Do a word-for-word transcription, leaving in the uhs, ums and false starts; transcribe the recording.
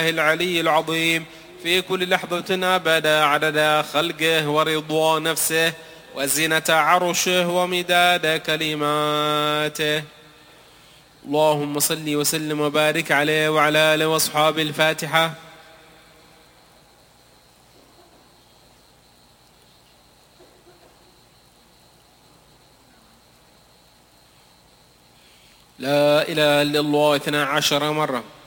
العلي العظيم في كل لحظة أبدا عدد خلقه ورضوان نفسه وزنة عرشه ومداد كلماته. اللهم صل وسلم وبارك عليه وعلى آله وأصحابه. الفاتحة. لا إله إلا الله اثنا عشر مرة.